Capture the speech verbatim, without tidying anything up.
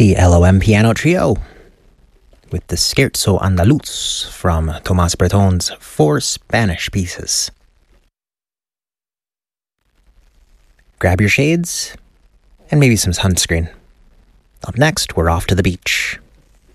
The L O M Piano Trio with the Scherzo Andaluz from Tomas Breton's Four Spanish Pieces. Grab your shades and maybe some sunscreen. Up next, we're off to the beach.